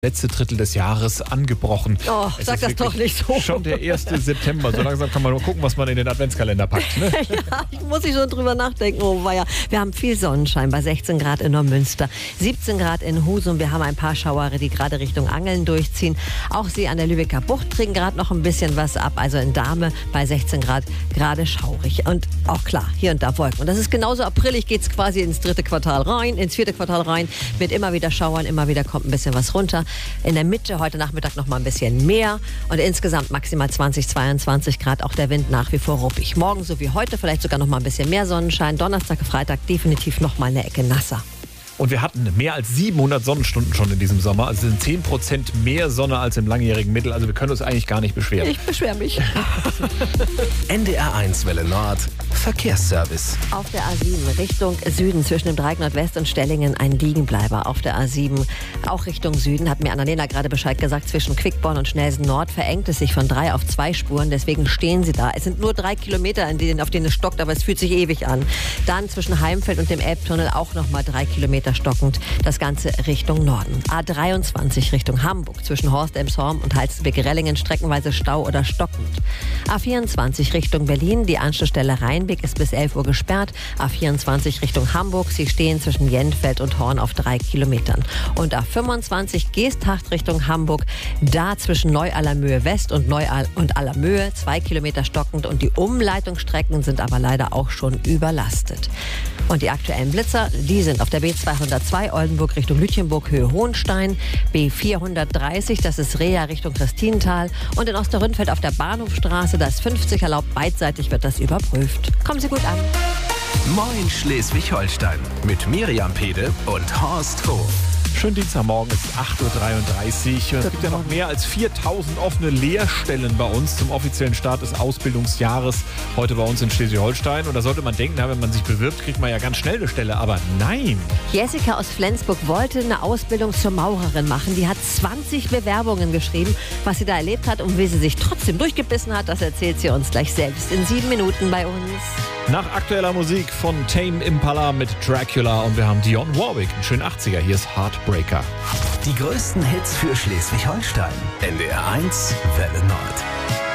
Letzte Drittel des Jahres angebrochen. Oh, sag das doch nicht so. Schon der 1. September. So langsam kann man nur gucken, was man in den Adventskalender packt. Ne? Ja, ich muss schon drüber nachdenken. Oh weia. Wir haben viel Sonnenschein bei 16 Grad in Neumünster, 17 Grad in Husum. Wir haben ein paar Schauere, die gerade Richtung Angeln durchziehen. Auch sie an der Lübecker Bucht kriegen gerade noch ein bisschen was ab. Also in Dahme bei 16 Grad gerade schaurig. Und auch klar, hier und da Wolken. Und das ist genauso aprilig, geht es quasi ins dritte Quartal rein, ins vierte Quartal rein. Mit immer wieder Schauern, immer wieder kommt ein bisschen was runter. In der Mitte heute Nachmittag noch mal ein bisschen mehr und insgesamt maximal 20, 22 Grad. Auch der Wind nach wie vor ruppig. Morgen so wie heute vielleicht sogar noch mal ein bisschen mehr Sonnenschein. Donnerstag, Freitag definitiv noch mal eine Ecke nasser. Und wir hatten mehr als 700 Sonnenstunden schon in diesem Sommer. Also sind 10% mehr Sonne als im langjährigen Mittel. Also wir können uns eigentlich gar nicht beschweren. Ich beschwere mich. NDR1 Welle Nord, Verkehrsservice. Auf der A7 Richtung Süden zwischen dem Dreieck Nordwest und Stellingen ein Liegenbleiber. Auf der A7 auch Richtung Süden hat mir Annalena gerade Bescheid gesagt, zwischen Quickborn und Schnelsen Nord verengt es sich von 3 auf 2 Spuren. Deswegen stehen sie da. Es sind nur 3 Kilometer, auf denen es stockt, aber es fühlt sich ewig an. Dann zwischen Heimfeld und dem Elbtunnel auch nochmal 3 Kilometer stockend. Das Ganze Richtung Norden. A23 Richtung Hamburg zwischen Horst-Elmshorn und Halstenbeke-Rellingen streckenweise Stau oder stockend. A24 Richtung Berlin. Die Anschlussstelle Rheinbeck ist bis 11 Uhr gesperrt. A24 Richtung Hamburg. Sie stehen zwischen Jenfeld und Horn auf 3 Kilometern. Und A25 Geesthacht Richtung Hamburg. Da zwischen Neu-Allermöhe West und Allermöhe 2 Kilometer stockend. Und die Umleitungsstrecken sind aber leider auch schon überlastet. Und die aktuellen Blitzer, die sind auf der B202 Oldenburg Richtung Lütjenburg, Höhe Hohenstein, B430, das ist Reha Richtung Christinental und in Osterrünfeld auf der Bahnhofstraße, da ist 50 erlaubt, beidseitig wird das überprüft. Kommen Sie gut an. Moin Schleswig-Holstein mit Miriam Pede und Horst Hof. Schönen Dienstagmorgen, es ist 8.33 Uhr. Es gibt ja noch mehr als 4.000 offene Lehrstellen bei uns zum offiziellen Start des Ausbildungsjahres heute bei uns in Schleswig-Holstein. Und da sollte man denken, wenn man sich bewirbt, kriegt man ja ganz schnell eine Stelle. Aber nein. Jessica aus Flensburg wollte eine Ausbildung zur Maurerin machen. Die hat 20 Bewerbungen geschrieben. Was sie da erlebt hat und wie sie sich trotzdem durchgebissen hat, das erzählt sie uns gleich selbst in 7 Minuten bei uns. Nach aktueller Musik von Tame Impala mit Dracula und wir haben Dionne Warwick, einen schönen 80er. Hier ist Heartbreaker. Die größten Hits für Schleswig-Holstein. NDR1 Welle Nord.